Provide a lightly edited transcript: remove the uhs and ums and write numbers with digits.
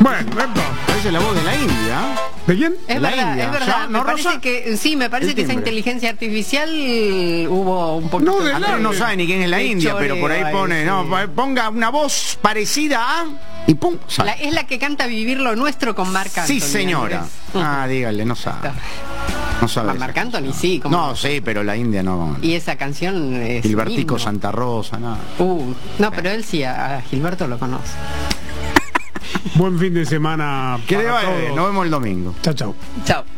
Bueno, Parece la voz de la India. ¿de quién? Es La verdad, India. es verdad. ¿Ya? Me ¿No, parece Rosa? que sí, me parece El que esa timbre. inteligencia artificial hubo un poquito. No, de Andrés no sabe ni quién es la de India, pero por ahí choreo pone, ahí, no, sí. ponga una voz parecida a y pum, sale. Es la que canta Vivir lo Nuestro con Marc Anthony. Sí, señora. Andrés. Ah, dígale, no sabe. No sabe. Con esa Marc Anthony, canción. sí. ¿cómo No, sí, pero la India no. Y esa canción es Gilbertico himno. Santa Rosa, nada. No, pero él sí, a Gilberto lo conoce. Buen fin de semana. Que le para vaya bien, todos. nos vemos el domingo. Chao, chao. Chao.